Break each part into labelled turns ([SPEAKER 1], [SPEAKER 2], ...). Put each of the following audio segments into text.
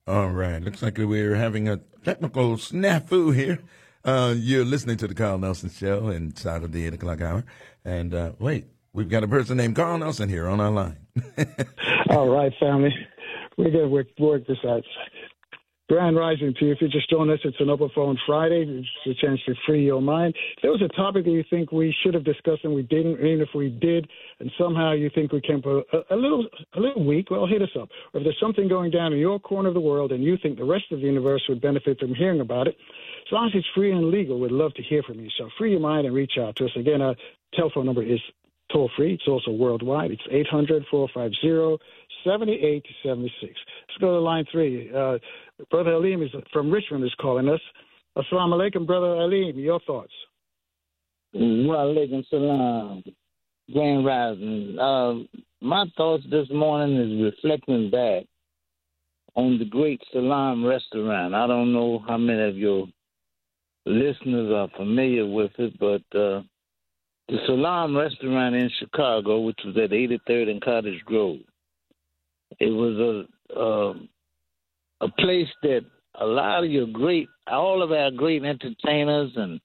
[SPEAKER 1] All right. Looks like we're having a technical snafu here. You're listening to the Carl Nelson Show inside of the 8 o'clock hour. And wait, we've got a person named Carl Nelson here on our line.
[SPEAKER 2] All right, family. We're going to work this out. Grand rising to you. If you're just joining us, it's an Open Phone Friday. It's a chance to free your mind. If there was a topic that you think we should have discussed and we didn't, even if we did, and somehow you think we came a little weak, well, hit us up. Or if there's something going down in your corner of the world and you think the rest of the universe would benefit from hearing about it, as long as it's free and legal, we'd love to hear from you. So free your mind and reach out to us. Again, our telephone number is toll-free. It's also worldwide. It's 800-450-7876. Let's go to line 3. Brother Aleem is from Richmond is calling us. Assalamu alaikum, Brother Aleem. Your thoughts?
[SPEAKER 3] Wa alaikum salam. Grand rising. My thoughts this morning is reflecting back on the great Salam restaurant. I don't know how many of your listeners are familiar with it, but the Salam restaurant in Chicago, which was at 83rd and Cottage Grove, it was a place that a lot of all of our great entertainers and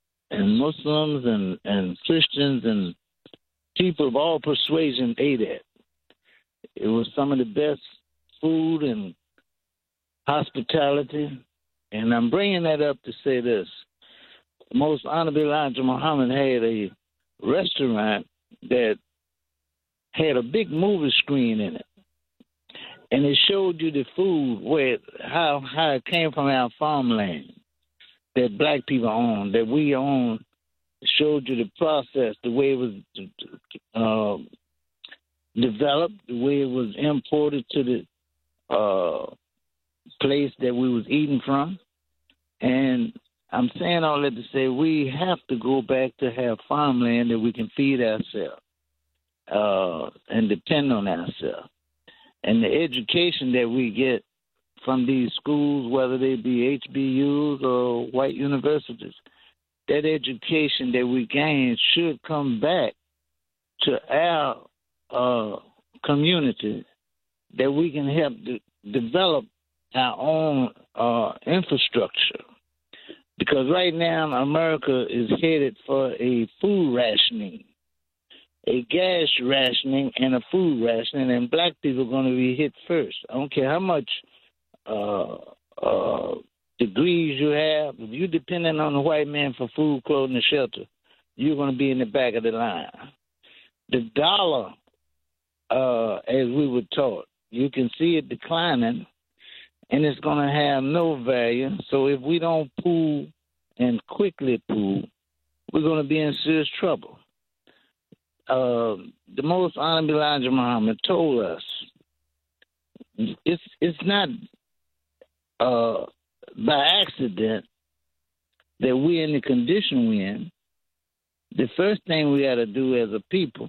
[SPEAKER 3] Muslims and Christians and people of all persuasion ate at. It was some of the best food and hospitality. And I'm bringing that up to say this. Most Honorable Elijah Muhammad had a restaurant that had a big movie screen in it. And it showed you the food, how it came from our farmland that black people own, that we own. It showed you the process, the way it was developed, the way it was imported to the place that we was eating from. And I'm saying all that to say we have to go back to have farmland that we can feed ourselves and depend on ourselves. And the education that we get from these schools, whether they be HBUs or white universities, that education that we gain should come back to our community, that we can help develop our own infrastructure. Because right now America is headed for a food rationing, a gas rationing and a food rationing, and black people are going to be hit first. I don't care how much degrees you have. If you're dependent on the white man for food, clothing, and shelter, you're going to be in the back of the line. The dollar, as we were taught, you can see it declining, and it's going to have no value. So if we don't pull and quickly pull, we're going to be in serious trouble. The Most Honorable Elijah Muhammad told us it's not by accident that we're in the condition we're in. The first thing we got to do as a people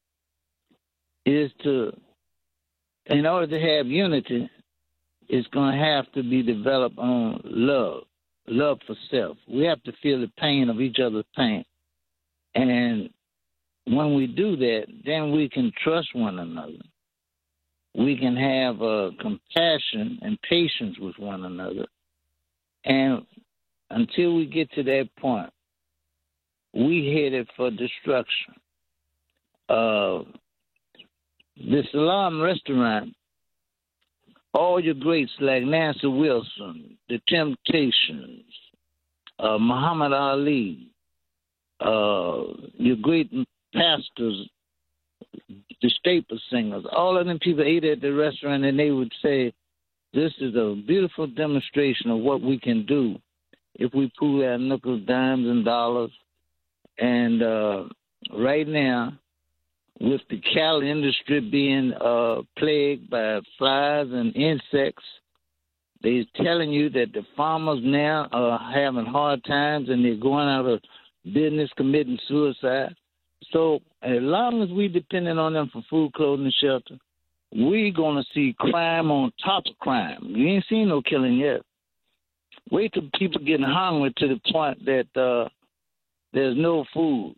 [SPEAKER 3] is in order to have unity, it's going to have to be developed on love for self. We have to feel the pain of each other's pain. And when we do that, then we can trust one another. We can have compassion and patience with one another. And until we get to that point, we headed for destruction. The Salam restaurant, all your greats like Nancy Wilson, The Temptations, Muhammad Ali, your great pastors, the staple singers, all of them people ate at the restaurant, and they would say, this is a beautiful demonstration of what we can do if we pool our nickels, dimes, and dollars. And right now, with the cattle industry being plagued by flies and insects, they're telling you that the farmers now are having hard times and they're going out of business, committing suicide. So as long as we're dependent on them for food, clothing, and shelter, we're going to see crime on top of crime. You ain't seen no killing yet. Wait till people getting hungry to the point that there's no food.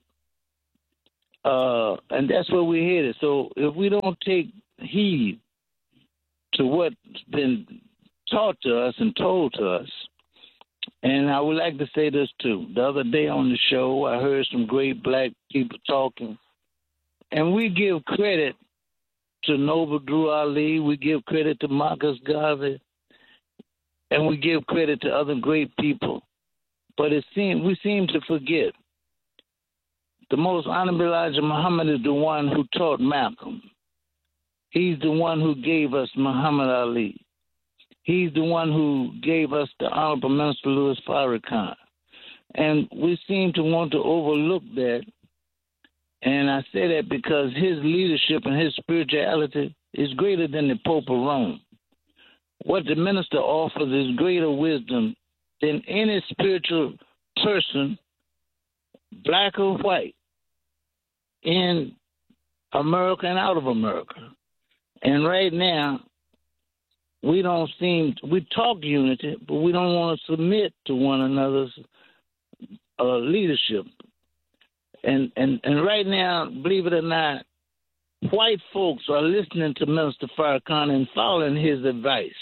[SPEAKER 3] And that's where we're headed. So if we don't take heed to what's been taught to us and told to us. And I would like to say this, too. The other day on the show, I heard some great black people talking. And we give credit to Noble Drew Ali. We give credit to Marcus Garvey. And we give credit to other great people. But we seem to forget. The most honorable Elijah Muhammad is the one who taught Malcolm. He's the one who gave us Muhammad Ali. He's the one who gave us the Honorable Minister Louis Farrakhan. And we seem to want to overlook that. And I say that because his leadership and his spirituality is greater than the Pope of Rome. What the minister offers is greater wisdom than any spiritual person, black or white, in America and out of America. And right now, we talk unity, but we don't want to submit to one another's leadership. And right now, believe it or not, white folks are listening to Minister Farrakhan and following his advice.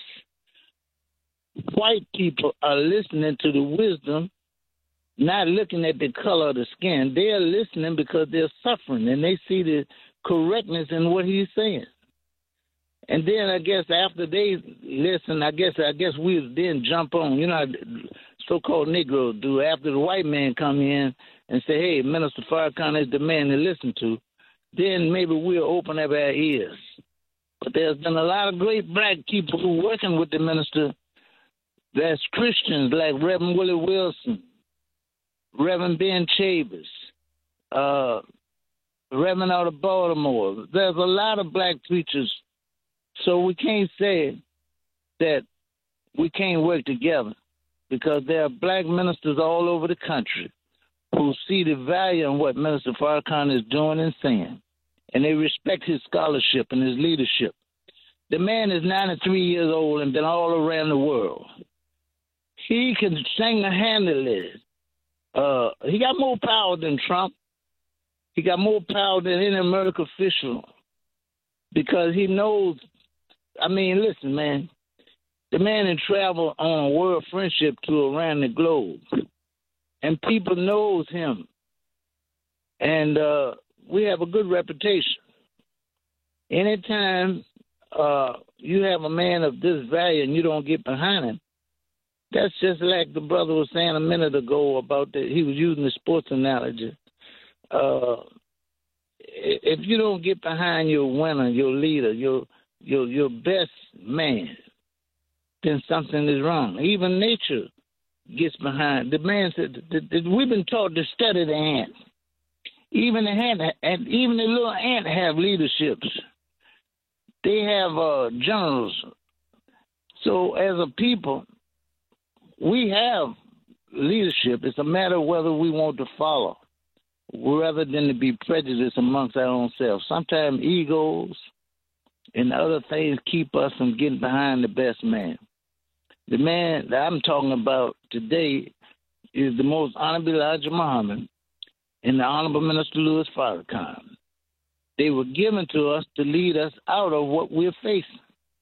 [SPEAKER 3] White people are listening to the wisdom, not looking at the color of the skin. They are listening because they're suffering, and they see the correctness in what he's saying. And then I guess after they listen, I guess we then jump on. You know how so-called Negroes do. After the white man come in and say, hey, Minister Farrakhan is the man to listen to, then maybe we'll open up our ears. But there's been a lot of great black people who are working with the minister that's Christians, like Reverend Willie Wilson, Reverend Ben Chavez, Reverend out of Baltimore. There's a lot of black preachers. So we can't say that we can't work together because there are black ministers all over the country who see the value in what Minister Farrakhan is doing and saying, and they respect his scholarship and his leadership. The man is 93 years old and been all around the world. He can single-handedly. He got more power than Trump. He got more power than any American official because he knows. I mean, listen, man. The man had traveled on a world friendship tour around the globe, and people knows him. And we have a good reputation. Anytime you have a man of this value and you don't get behind him, that's just like the brother was saying a minute ago about that. He was using the sports analogy. If you don't get behind your winner, your leader, your best man, then something is wrong. Even nature gets behind. The man said we've been taught to study the ant. Even the ant, and even the little ant have leaderships. They have generals. So as a people, we have leadership. It's a matter of whether we want to follow, rather than to be prejudiced amongst our own selves. Sometimes egos and other things keep us from getting behind the best man. The man that I'm talking about today is the most honorable Elijah Muhammad and the Honorable Minister Louis Farrakhan. They were given to us to lead us out of what we're facing.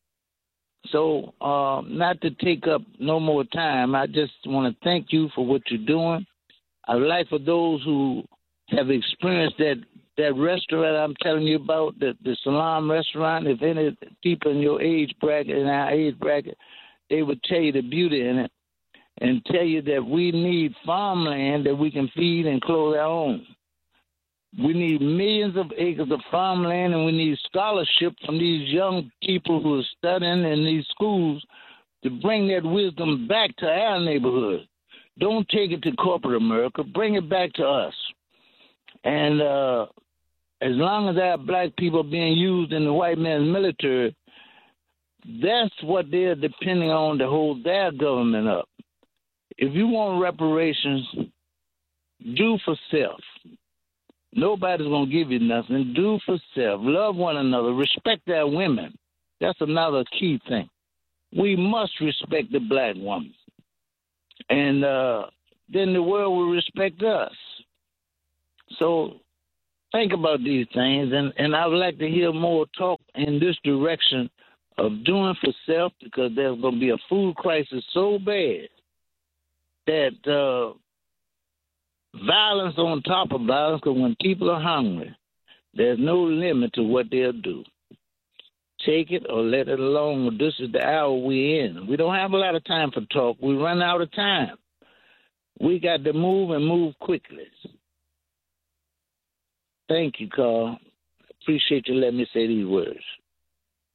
[SPEAKER 3] So not to take up no more time, I just want to thank you for what you're doing. I would like for those who have experienced that restaurant I'm telling you about, the Salam restaurant, if any people in your age bracket, in our age bracket, they would tell you the beauty in it and tell you that we need farmland that we can feed and clothe our own. We need millions of acres of farmland, and we need scholarship from these young people who are studying in these schools to bring that wisdom back to our neighborhood. Don't take it to corporate America. Bring it back to us. And as long as our black people are being used in the white man's military, that's what they're depending on to hold their government up. If you want reparations, do for self. Nobody's going to give you nothing. Do for self. Love one another. Respect our women. That's another key thing. We must respect the black woman. And then the world will respect us. So think about these things. And I would like to hear more talk in this direction of doing for self, because there's going to be a food crisis so bad that violence on top of violence, because when people are hungry, there's no limit to what they'll do. Take it or let it alone. This is the hour we're in. We don't have a lot of time for talk. We run out of time. We got to move and move quickly. Thank you, Carl. Appreciate you letting me say these words.